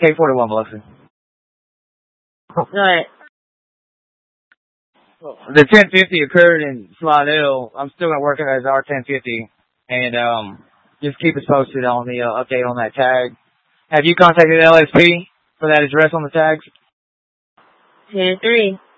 K41, Blessing. Alright. The 1050 occurred in Slidell. I'm still going to work it as R1050. And just keep us posted on the update on that tag. Have you contacted LSP for that address on the tags? 10-3.